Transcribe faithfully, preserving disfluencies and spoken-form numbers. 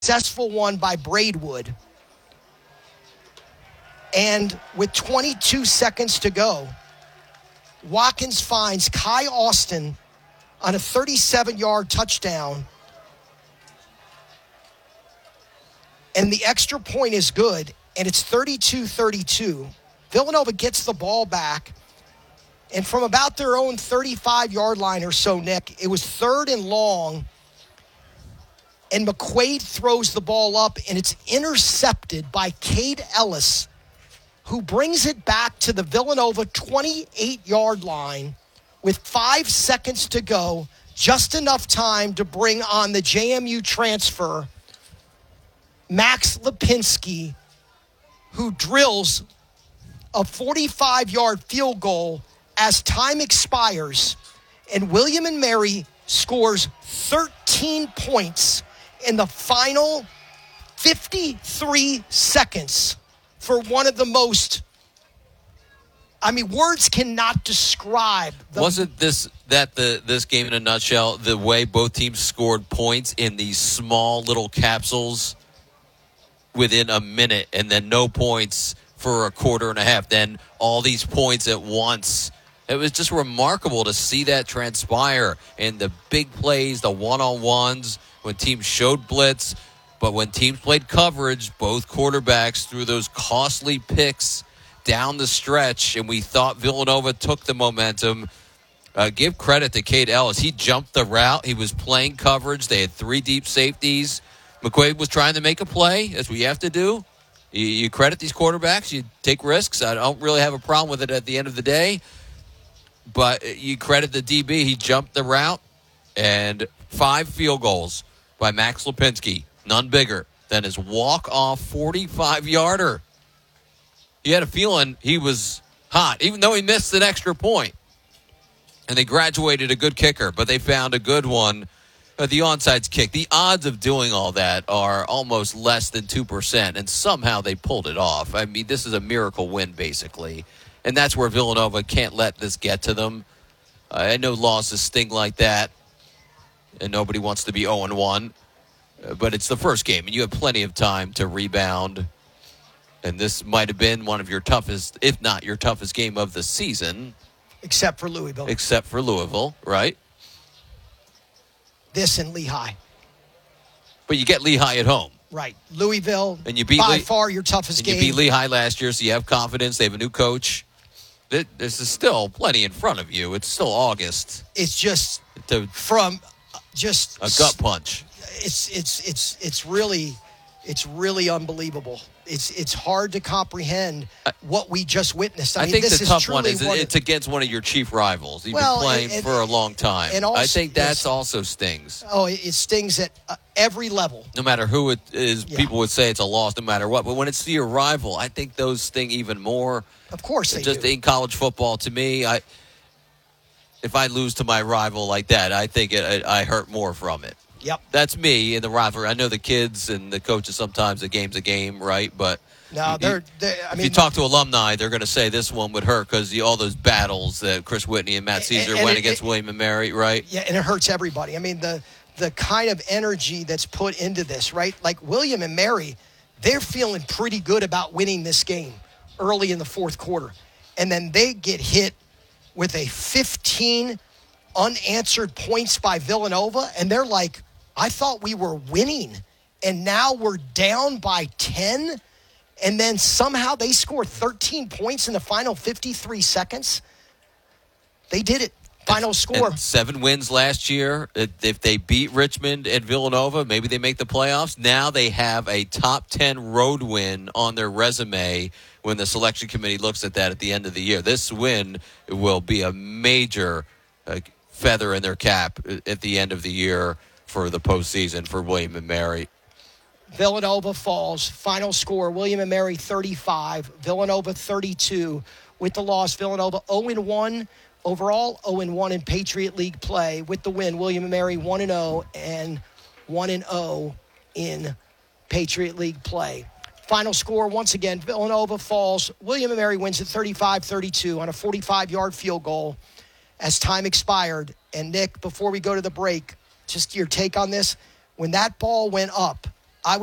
successful one by Braidwood. And with twenty-two seconds to go, Watkins finds Kai Austin on a thirty-seven-yard touchdown. And the extra point is good, and it's thirty-two thirty-two. Villanova gets the ball back, and from about their own thirty-five-yard line or so, Nick, it was third and long, and McQuaid throws the ball up, and it's intercepted by Cade Ellis, who brings it back to the Villanova twenty-eight-yard line with five seconds to go, just enough time to bring on the J M U transfer, Max Lipinski, who drills a forty-five-yard field goal as time expires, and William and Mary scores thirteen points in the final fifty-three seconds for one of the most, I mean, words cannot describe. The, Wasn't this that the this game in a nutshell, the way both teams scored points in these small little capsules within a minute, and then no points for a quarter and a half, then all these points at once? It was just remarkable to see that transpire, and the big plays, the one-on-ones, when teams showed blitz, but when teams played coverage, both quarterbacks threw those costly picks down the stretch, and we thought Villanova took the momentum. Uh, give credit to Cade Ellis. He jumped the route. He was playing coverage. They had three deep safeties. McQuaid was trying to make a play. That's what you have to do. You, you credit these quarterbacks. You take risks. I don't really have a problem with it at the end of the day. But you credit the D B. He jumped the route, and five field goals by Max Lipinski. None bigger than his walk-off forty-five-yarder. You had a feeling he was hot, even though he missed an extra point. And they graduated a good kicker, but they found a good one. Uh, the onside kick. The odds of doing all that are almost less than two percent, and somehow they pulled it off. I mean, this is a miracle win, basically. And that's where Villanova can't let this get to them. Uh, I know losses sting like that, and nobody wants to be oh and one. Uh, but it's the first game, and you have plenty of time to rebound. And this might have been one of your toughest, if not your toughest game of the season. Except for Louisville. Except for Louisville, right? This and Lehigh. But you get Lehigh at home. Right. Louisville, and you beat by Le- far your toughest and game. You beat Lehigh last year, so you have confidence. They have a new coach. This is still plenty in front of you. It's still August. It's just to, from just a gut punch. It's it's it's it's really it's really unbelievable. It's it's hard to comprehend what we just witnessed. I, I mean, think this the is tough truly one is one it's against one of your chief rivals. You've well, been playing and, for a long time. And also, I think that's yes. also stings. Oh, it, it stings at uh, every level. No matter who it is, yeah. people would say it's a loss no matter what. But when it's to your rival, I think those sting even more. Of course they Just do. in college football, to me, I if I lose to my rival like that, I think it, I, I hurt more from it. Yep. That's me in the rivalry. I know the kids and the coaches sometimes the game's a game, right? But no, they're, they're I if mean, you talk to alumni, they're going to say this one would hurt because all those battles that Chris Whitney and Matt Caesar and, and went it, against it, William and Mary, right? Yeah, and it hurts everybody. I mean, the the kind of energy that's put into this, right? Like William and Mary, they're feeling pretty good about winning this game early in the fourth quarter. And then they get hit with a fifteen unanswered points by Villanova, and they're like, I thought we were winning, and now we're down by ten, and then somehow they score thirteen points in the final fifty-three seconds. They did it. Final and, score. And seven wins last year. If they beat Richmond and Villanova, maybe they make the playoffs. Now they have a top ten road win on their resume when the selection committee looks at that at the end of the year. This win will be a major uh, feather in their cap at the end of the year for the postseason for William and Mary. Villanova falls. Final score, William and Mary thirty-five, Villanova thirty-two. With the loss, Villanova oh and one overall, oh and one in Patriot League play. With the win, William and Mary one and oh and one and oh in Patriot League play. Final score, once again, Villanova falls. William and Mary wins at thirty-five thirty-two on a forty-five-yard field goal as time expired. And, Nick, before we go to the break, just your take on this. When that ball went up,